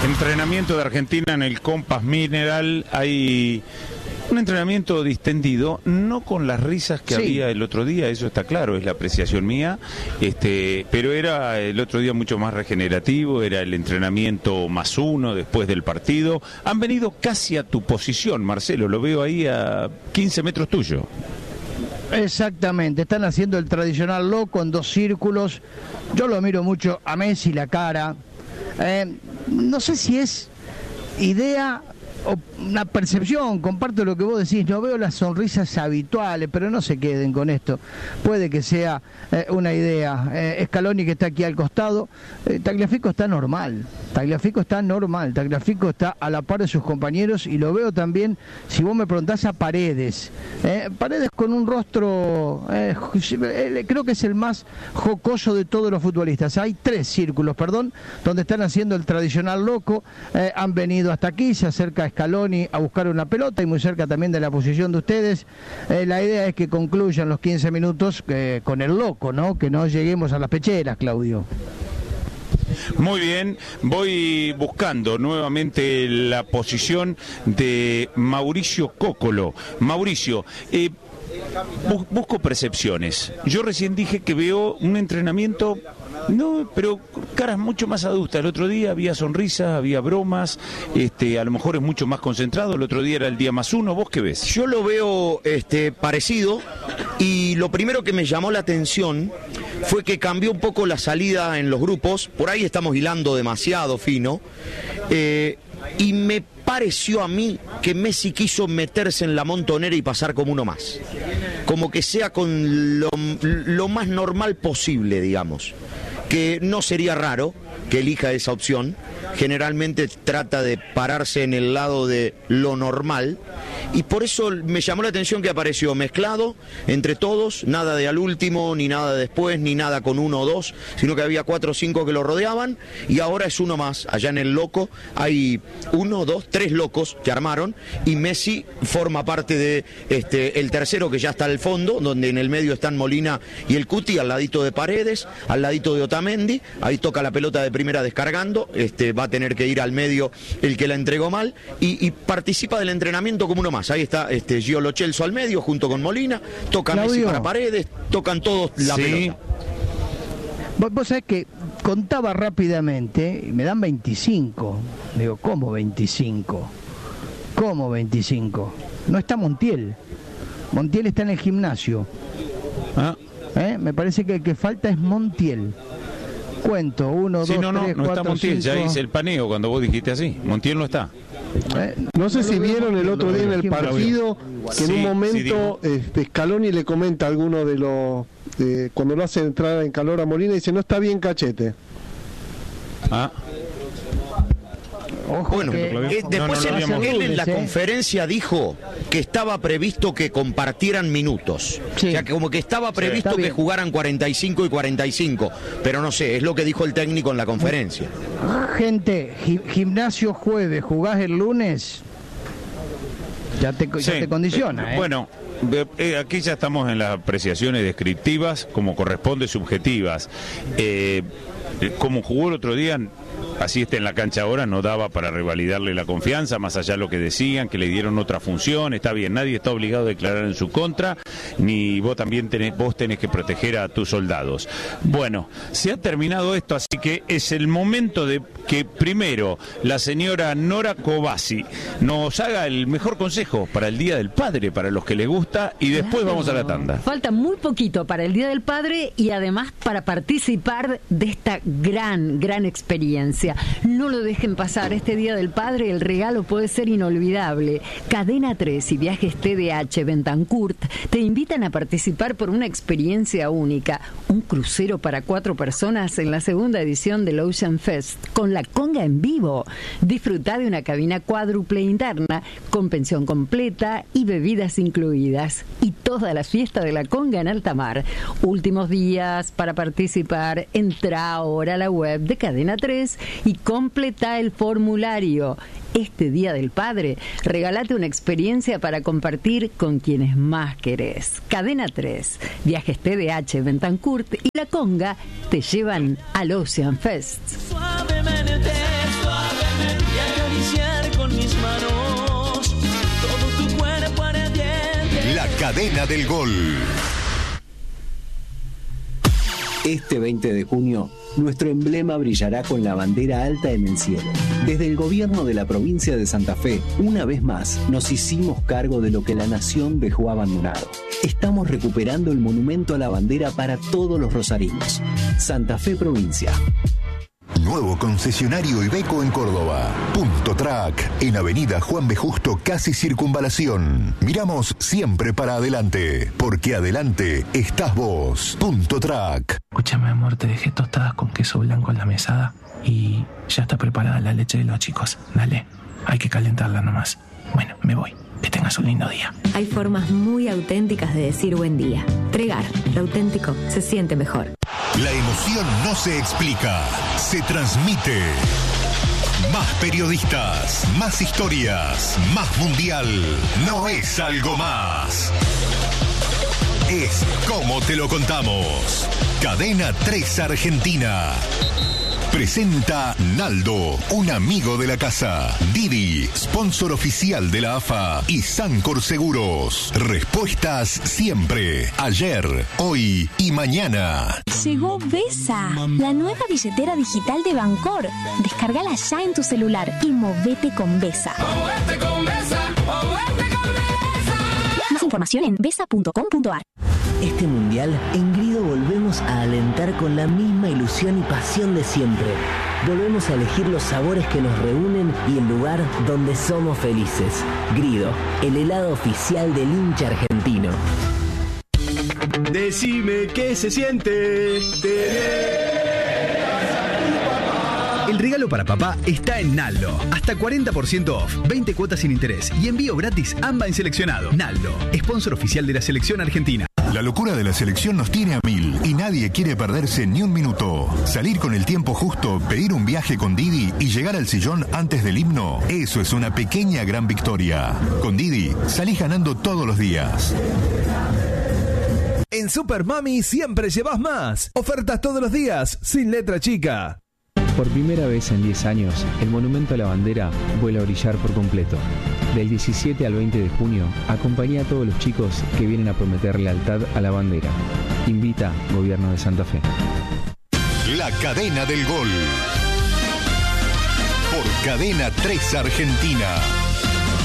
Entrenamiento de Argentina en el Compass Mineral. Hay un entrenamiento distendido, no con las risas que había el otro día, eso está claro, es la apreciación mía, pero era el otro día mucho más regenerativo, era el entrenamiento +1 después del partido. Han venido casi a tu posición, Marcelo, lo veo ahí a 15 metros tuyo. Exactamente, están haciendo el tradicional loco en 2 círculos. Yo lo miro mucho a Messi la cara. No sé si es idea o una percepción, comparto lo que vos decís, no veo las sonrisas habituales, pero no se queden con esto, puede que sea una idea. Scaloni, que está aquí al costado, Tagliafico está normal, Tagliafico está a la par de sus compañeros, y lo veo también, si vos me preguntás, a Paredes, Paredes con un rostro, creo que es el más jocoso de todos los futbolistas. Hay 3 círculos, donde están haciendo el tradicional loco, han venido hasta aquí, se acerca Scaloni a buscar una pelota y muy cerca también de la posición de ustedes. La idea es que concluyan los 15 minutos con el loco, ¿no? Que no lleguemos a las pecheras, Claudio. Muy bien, voy buscando nuevamente la posición de Mauricio Cóccolo. Mauricio, busco percepciones. Yo recién dije que veo un entrenamiento, no, pero caras mucho más adultas. El otro día había sonrisas, había bromas, a lo mejor es mucho más concentrado. El otro día era el día +1. ¿Vos qué ves? Yo lo veo parecido, y lo primero que me llamó la atención fue que cambió un poco la salida en los grupos. Por ahí estamos hilando demasiado fino, y me pareció a mí que Messi quiso meterse en la montonera y pasar como uno más, como que sea con lo más normal posible, digamos, que no sería raro que elija esa opción. Generalmente trata de pararse en el lado de lo normal, y por eso me llamó la atención que apareció mezclado entre todos, nada de al último, ni nada después, ni nada con 1 o 2, sino que había 4 o 5 que lo rodeaban, y ahora es uno más. Allá en el loco hay 1, 2, 3 locos que armaron, y Messi forma parte de el tercero, que ya está al fondo, donde en el medio están Molina y el Cuti, al ladito de Paredes, al ladito de Otamendi. Ahí toca la pelota de primera descargando, va a tener que ir al medio el que la entregó mal, y participa del entrenamiento como uno más. Ahí está Gio Lo Celso al medio junto con Molina, toca Claudio. Messi para Paredes, tocan todos la pelota. Vos sabés que contaba rápidamente, y me dan 25. Digo, ¿cómo 25? ¿Cómo 25? No está Montiel. Montiel está en el gimnasio. Me parece que el que falta es Montiel. Cuento, 1, 2, 3, 4, no está Montiel, 5. Ya hice el paneo cuando vos dijiste así. Montiel no está. No sé si vieron el otro día en el partido que en un momento Scaloni le comenta a alguno de los cuando lo hace entrar en calor a Molina, y dice: no está bien Cachete. Bueno, después él en la conferencia dijo que estaba previsto que compartieran minutos, o sea, que como que estaba previsto que jugaran 45 y 45, pero no sé, es lo que dijo el técnico en la conferencia. Gente, gimnasio jueves, jugás el lunes, ya te condiciona. Bueno, aquí ya estamos en las apreciaciones descriptivas, como corresponde, subjetivas. Como jugó el otro día, así está en la cancha ahora, no daba para revalidarle la confianza, más allá de lo que decían, que le dieron otra función. Está bien, nadie está obligado a declarar en su contra, ni vos también tenés que proteger a tus soldados. Bueno, se ha terminado esto, así que es el momento de que primero la señora Nora Cobasi nos haga el mejor consejo para el Día del Padre, para los que les gusta, y después vamos a la tanda. Falta muy poquito para el Día del Padre, y además para participar de esta gran experiencia. No lo dejen pasar, este Día del Padre el regalo puede ser inolvidable. Cadena 3 y Viajes TDH Bentancurt te invitan a participar por una experiencia única, un crucero para 4 personas en la segunda edición del Ocean Fest, con la conga en vivo. Disfruta de una cabina cuádruple interna, con pensión completa y bebidas incluidas, y toda la fiesta de la conga en alta mar. Últimos días para participar. Entra ahora a la web de Cadena 3 y completa el formulario. Este Día del Padre, regálate una experiencia para compartir con quienes más querés. Cadena 3, Viajes TDH Bentancurt y La Conga te llevan al Ocean Fest. Suavemente, suavemente. cadena del gol. Este 20 de junio, nuestro emblema brillará con la bandera alta en el cielo. Desde el gobierno de la provincia de Santa Fe, una vez más, nos hicimos cargo de lo que la nación dejó abandonado. Estamos recuperando el monumento a la bandera para todos los rosarinos. Santa Fe Provincia. Nuevo concesionario Iveco en Córdoba. Punto Track, en Avenida Juan B. Justo, casi Circunvalación. Miramos siempre para adelante, porque adelante estás vos. Punto Track. Escúchame, amor, te dejé tostadas con queso blanco en la mesada y ya está preparada la leche de los chicos. Dale, hay que calentarla nomás. Bueno, me voy. Que tengas un lindo día. Hay formas muy auténticas de decir buen día. Tregar, lo auténtico se siente mejor. La emoción no se explica, se transmite. Más periodistas, más historias, más mundial. No es algo más. Es como te lo contamos. Cadena 3 Argentina. Presenta Naldo, un amigo de la casa. Didi, sponsor oficial de la AFA. Y Sancor Seguros. Respuestas siempre. Ayer, hoy y mañana. Llegó Vesa, la nueva billetera digital de Bancor. Descárgala ya en tu celular y movete con Vesa. Más información en vesa.com.ar. Este mundial, en Grido volvemos a alentar con la misma ilusión y pasión de siempre. Volvemos a elegir los sabores que nos reúnen y el lugar donde somos felices. Grido, el helado oficial del hincha argentino. Decime qué se siente tener. El regalo para papá está en Naldo. Hasta 40% off, 20 cuotas sin interés y envío gratis AMBA en seleccionado. Naldo, sponsor oficial de la selección argentina. La locura de la selección nos tiene a 1000 y nadie quiere perderse ni un minuto. Salir con el tiempo justo, pedir un viaje con Didi y llegar al sillón antes del himno, eso es una pequeña gran victoria. Con Didi, salís ganando todos los días. En Super Mami siempre llevas más. Ofertas todos los días, sin letra chica. Por primera vez en 10 años, el Monumento a la Bandera vuelve a brillar por completo. Del 17 al 20 de junio, acompaña a todos los chicos que vienen a prometer lealtad a la bandera. Invita Gobierno de Santa Fe. La cadena del gol. Por Cadena 3 Argentina.